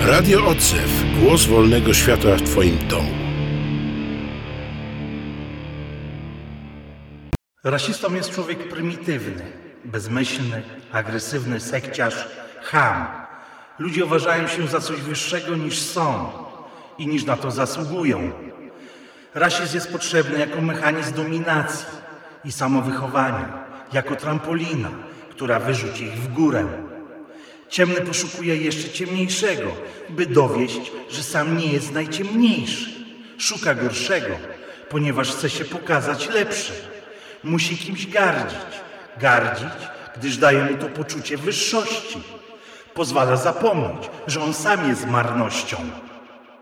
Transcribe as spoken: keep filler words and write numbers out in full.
Radio Odzew. Głos wolnego świata w Twoim domu. Rasistą jest człowiek prymitywny, bezmyślny, agresywny, sekciarz, cham. Ludzie uważają się za coś wyższego niż są i niż na to zasługują. Rasizm jest potrzebny jako mechanizm dominacji i samowychowania, jako trampolina, która wyrzuci ich w górę. Ciemny poszukuje jeszcze ciemniejszego, by dowieść, że sam nie jest najciemniejszy. Szuka gorszego, ponieważ chce się pokazać lepszy. Musi kimś gardzić. Gardzić, gdyż daje mu to poczucie wyższości. Pozwala zapomnieć, że on sam jest marnością.